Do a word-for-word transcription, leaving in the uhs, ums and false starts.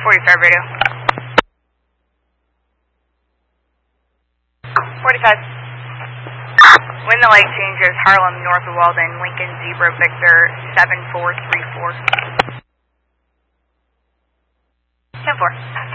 forty-five radio. forty-five. When the light changes, Harlem, north of Walden, Lincoln, Zebra, Victor, seven four three four. ten four.